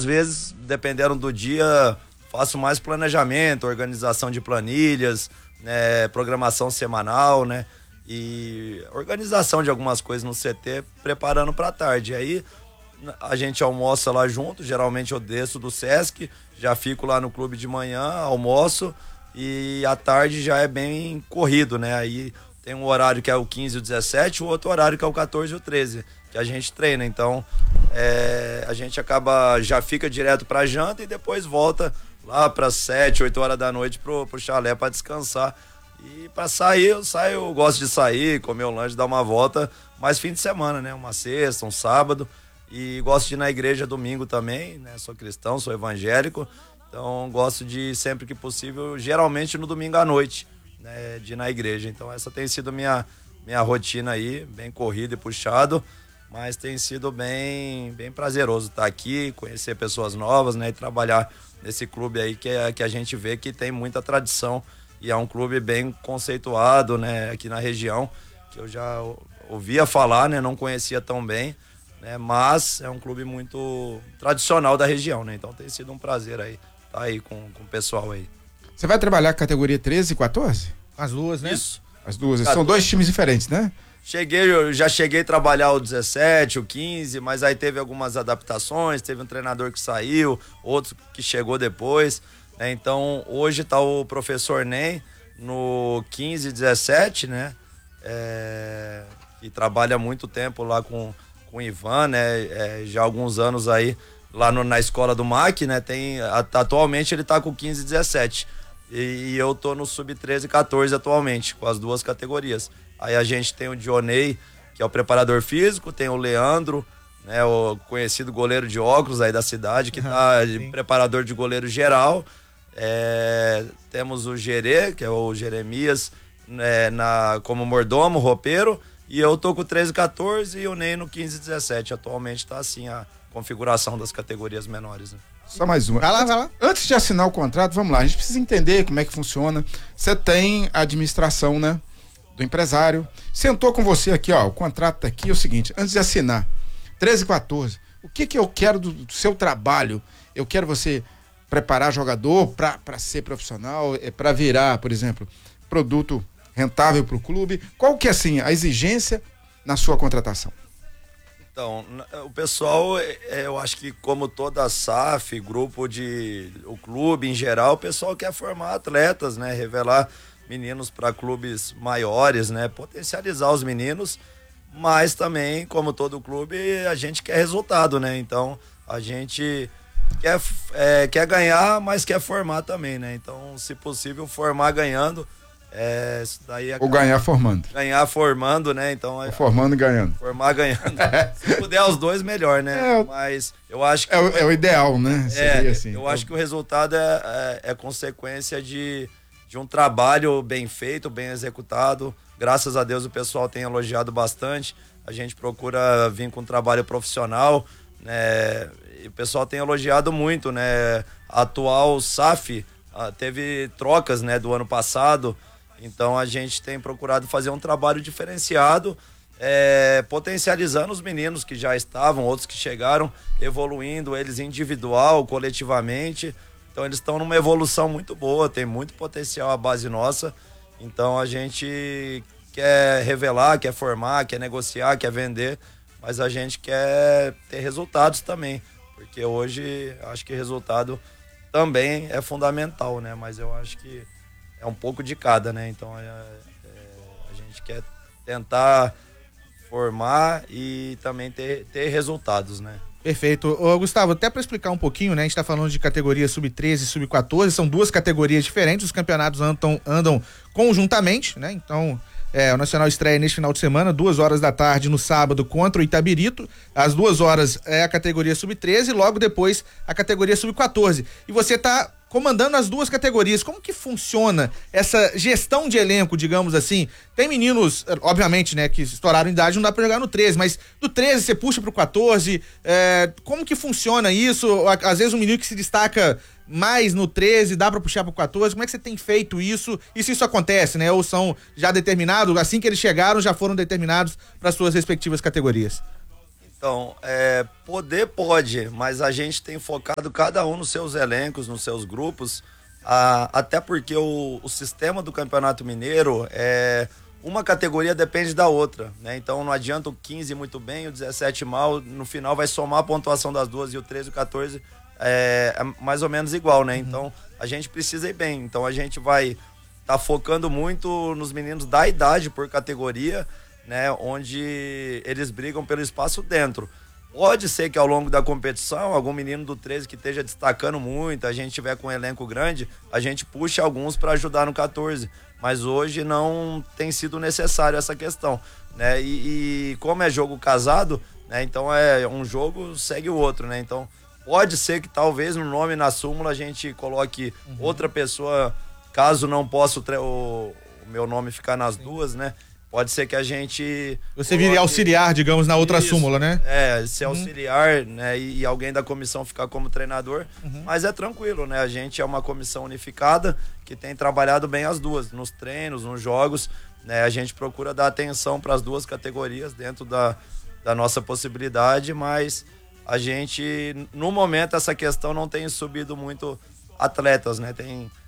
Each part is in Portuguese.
vezes, dependendo do dia, faço mais planejamento, organização de planilhas, né, programação semanal, né? E organização de algumas coisas no CT, preparando para tarde. Aí a gente almoça lá junto, geralmente eu desço do Sesc, já fico lá no clube de manhã, almoço, e à tarde já é bem corrido, né? Aí tem um horário que é o 15 e o 17, o outro horário que é o 14 e o 13, que a gente treina. Então, a gente já fica direto pra janta e depois volta lá para 7, 8 horas da noite pro chalé para descansar. E para sair, eu gosto de sair, comer um lanche, dar uma volta, mais fim de semana, né? Uma sexta, um sábado. E gosto de ir na igreja domingo também, né? Sou cristão, sou evangélico. Então gosto de, sempre que possível, geralmente no domingo à noite, né? De ir na igreja. Então essa tem sido minha rotina aí, bem corrida e puxado. Mas tem sido bem prazeroso estar aqui, conhecer pessoas novas, né? E trabalhar nesse clube aí que a gente vê que tem muita tradição. E é um clube bem conceituado, né? Aqui na região, que eu já ouvia falar, né? Não conhecia tão bem, né? Mas é um clube muito tradicional da região, né? Então tem sido um prazer aí estar aí com o pessoal aí. Você vai trabalhar categoria 13 e 14? As duas, né? Isso. As duas. São dois times diferentes, né? Eu já cheguei a trabalhar o 17, o 15, mas aí teve algumas adaptações, teve um treinador que saiu, outro que chegou depois, né? Então hoje tá o professor Ney no 15 e 17, né? Que trabalha há muito tempo lá com o Ivan, né? Já há alguns anos aí lá na escola do MAC, né? Atualmente ele tá com 15 e 17. E eu tô no sub-13 e 14 atualmente, com as duas categorias. Aí a gente tem o Dionei, que é o preparador físico, tem o Leandro, né, o conhecido goleiro de óculos aí da cidade, que tá de preparador de goleiro geral. Temos o Gerê, que é o Jeremias, né, como mordomo, roupeiro, e eu tô com o 13 e 14 e o Ney no 15 e 17. Atualmente tá assim a configuração das categorias menores, né? Só mais uma. Vai lá. Antes de assinar o contrato, vamos lá, a gente precisa entender como é que funciona. Você tem a administração, né, do empresário. Sentou com você aqui, ó, o contrato tá aqui, é o seguinte, antes de assinar, 13 e 14, o que eu quero do seu trabalho? Eu quero você preparar jogador para ser profissional, para virar, por exemplo, produto rentável para o clube. Qual que é, assim, a exigência na sua contratação? Então, o pessoal, eu acho que como toda a SAF, o clube em geral, o pessoal quer formar atletas, né? Revelar meninos para clubes maiores, né? Potencializar os meninos, mas também, como todo clube, a gente quer resultado, né? Então, a gente quer ganhar, mas quer formar também, né? Então, se possível, formar ganhando. Isso daí ou ganhar formando. Ganhar formando, né? Então, formando e ganhando. Formar ganhando. Se puder os dois, melhor, né? Mas eu acho que... É o ideal, né? Seria assim. Eu acho que o resultado é consequência de um trabalho bem feito, bem executado. Graças a Deus o pessoal tem elogiado bastante. A gente procura vir com um trabalho profissional, né? E o pessoal tem elogiado muito, né? A atual SAF teve trocas, né, do ano passado. Então a gente tem procurado fazer um trabalho diferenciado, potencializando os meninos que já estavam, outros que chegaram, evoluindo eles individual, coletivamente. Então eles estão numa evolução muito boa, tem muito potencial a base nossa. Então a gente quer revelar, quer formar, quer negociar, quer vender, mas a gente quer ter resultados também, porque hoje acho que resultado também é fundamental, né? Mas eu acho que é um pouco de cada, né? Então a gente quer tentar formar e também ter resultados, né? Perfeito. Ô, Gustavo, até para explicar um pouquinho, né? A gente tá falando de categoria sub-13 e sub-14, são duas categorias diferentes, os campeonatos andam conjuntamente, né? Então, o Nacional estreia neste final de semana, 2h da tarde no sábado contra o Itabirito. Às 2h é a categoria sub-13 e logo depois a categoria sub-14. E você tá comandando as duas categorias. Como que funciona essa gestão de elenco, digamos assim? Tem meninos, obviamente, né, que estouraram idade, não dá pra jogar no 13, mas do 13 você puxa pro 14. Como que funciona isso? Às vezes um menino que se destaca mais no 13, dá pra puxar pro 14, como é que você tem feito isso? E se isso acontece, né? Ou são já determinados, assim que eles chegaram, já foram determinados para suas respectivas categorias? Então, poder pode, mas a gente tem focado cada um nos seus elencos, nos seus grupos, até porque o sistema do Campeonato Mineiro uma categoria depende da outra, né? Então não adianta o 15 muito bem, o 17 mal, no final vai somar a pontuação das duas e o 13 e o 14 é mais ou menos igual, né? Então a gente precisa ir bem, então a gente vai estar focando muito nos meninos da idade por categoria, né, onde eles brigam pelo espaço dentro. Pode ser que ao longo da competição, algum menino do 13 que esteja destacando muito, a gente tiver com um elenco grande, a gente puxa alguns para ajudar no 14. Mas hoje não tem sido necessário essa questão, né? E como é jogo casado, né, então um jogo segue o outro, né? Então pode ser que talvez no nome na súmula a gente coloque outra pessoa, caso não possa o meu nome ficar nas duas, né? Pode ser que a gente... Você vire auxiliar, digamos, na outra súmula, né? Ser auxiliar, né? E alguém da comissão ficar como treinador. Mas é tranquilo, né? A gente é uma comissão unificada que tem trabalhado bem as duas, nos treinos, nos jogos, né? A gente procura dar atenção para as duas categorias dentro da nossa possibilidade, mas a gente, no momento, essa questão não tem subido muito atletas, né?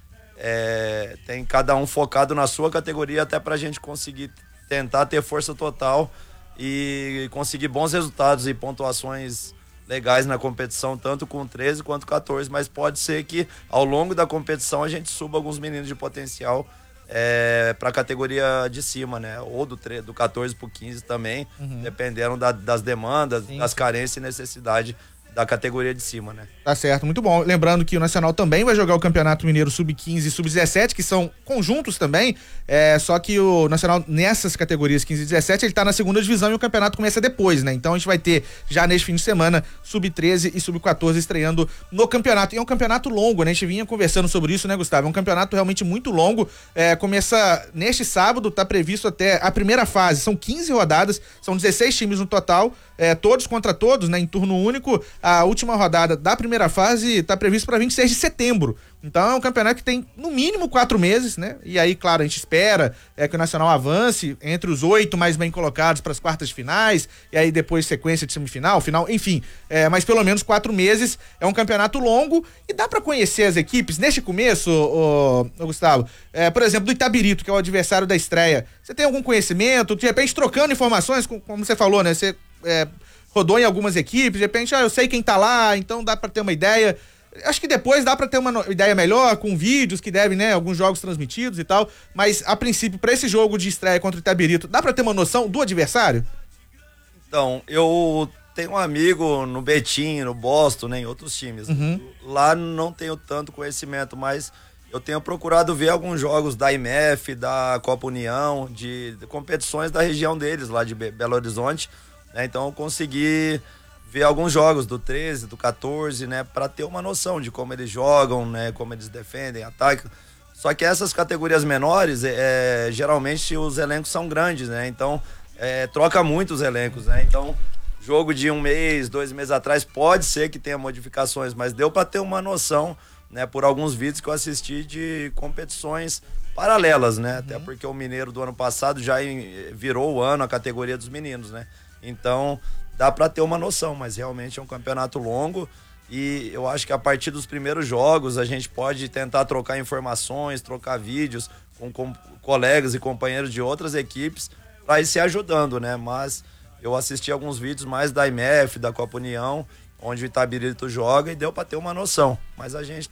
Tem cada um focado na sua categoria até para a gente conseguir tentar ter força total e conseguir bons resultados e pontuações legais na competição, tanto com 13 quanto 14, mas pode ser que ao longo da competição a gente suba alguns meninos de potencial para a categoria de cima, né? Ou do 14 pro 15 também, dependendo das demandas, das carências e necessidade da categoria de cima, né? Tá certo, muito bom. Lembrando que o Nacional também vai jogar o Campeonato Mineiro Sub-15 e Sub-17, que são conjuntos também, só que o Nacional, nessas categorias 15 e 17, ele tá na segunda divisão e o campeonato começa depois, né? Então a gente vai ter, já neste fim de semana, Sub-13 e Sub-14 estreando no campeonato. E é um campeonato longo, né? A gente vinha conversando sobre isso, né, Gustavo? É um campeonato realmente muito longo. Começa neste sábado, tá previsto até a primeira fase, são 15 rodadas, são 16 times no total, todos contra todos, né? Em turno único. A última rodada da primeira fase está prevista para 26 de setembro. Então é um campeonato que tem no mínimo 4 meses, né? E aí, claro, a gente espera que o Nacional avance entre os 8 mais bem colocados para as quartas de finais, e aí depois sequência de semifinal, final, enfim. Mas pelo menos 4 meses. É um campeonato longo e dá para conhecer as equipes neste começo, Gustavo. Por exemplo, do Itabirito, que é o adversário da estreia. Você tem algum conhecimento? De repente, trocando informações, como você falou, né? Você rodou em algumas equipes, de repente, eu sei quem tá lá, então dá pra ter uma ideia. Acho que depois dá pra ter uma ideia melhor, com vídeos que devem, né, alguns jogos transmitidos e tal, mas a princípio, pra esse jogo de estreia contra o Itabirito, dá pra ter uma noção do adversário? Então, eu tenho um amigo no Betim, no Boston, né, em outros times. Lá não tenho tanto conhecimento, mas eu tenho procurado ver alguns jogos da IMF, da Copa União, de competições da região deles, lá de Belo Horizonte. Então eu consegui ver alguns jogos do 13, do 14, né, para ter uma noção de como eles jogam, né, como eles defendem, atacam. Só que essas categorias menores, geralmente os elencos são grandes, né, então troca muito os elencos, né, então jogo de 1 mês, 2 meses atrás pode ser que tenha modificações, mas deu para ter uma noção, né, por alguns vídeos que eu assisti de competições paralelas, né, até porque o Mineiro do ano passado já virou o ano a categoria dos meninos, né. Então, dá para ter uma noção, mas realmente é um campeonato longo e eu acho que a partir dos primeiros jogos a gente pode tentar trocar informações, trocar vídeos com colegas e companheiros de outras equipes para ir se ajudando, né? Mas eu assisti alguns vídeos mais da IMF, da Copa União, onde o Itabirito joga e deu para ter uma noção. Mas a gente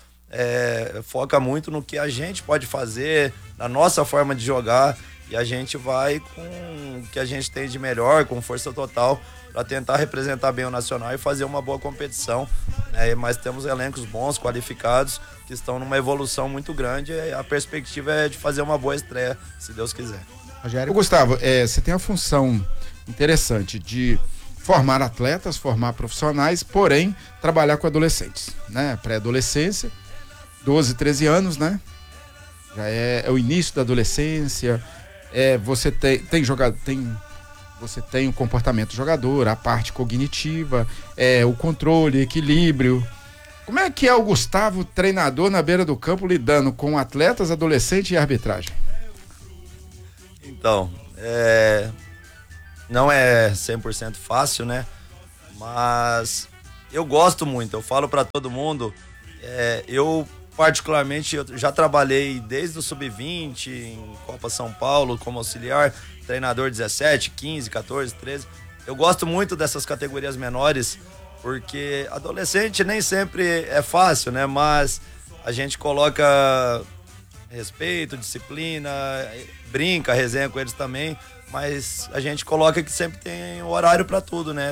foca muito no que a gente pode fazer, na nossa forma de jogar. E a gente vai com o que a gente tem de melhor, com força total, para tentar representar bem o Nacional e fazer uma boa competição. Mas temos elencos bons, qualificados, que estão numa evolução muito grande. E a perspectiva é de fazer uma boa estreia, se Deus quiser. Rogério. Gustavo, você tem a função interessante de formar atletas, formar profissionais, porém trabalhar com adolescentes, né? Pré-adolescência, 12, 13 anos, né? Já é o início da adolescência. Você você tem o comportamento do jogador, a parte cognitiva, o controle, equilíbrio. Como é que é o Gustavo, treinador na beira do campo, lidando com atletas, adolescentes e arbitragem? Então, não é 100% fácil, né? Mas eu gosto muito, eu falo para todo mundo, eu particularmente eu já trabalhei desde o Sub-20 em Copa São Paulo como auxiliar, treinador 17, 15, 14, 13. Eu gosto muito dessas categorias menores, porque adolescente nem sempre é fácil, né? Mas a gente coloca respeito, disciplina, brinca, resenha com eles também, mas a gente coloca que sempre tem horário para tudo, né?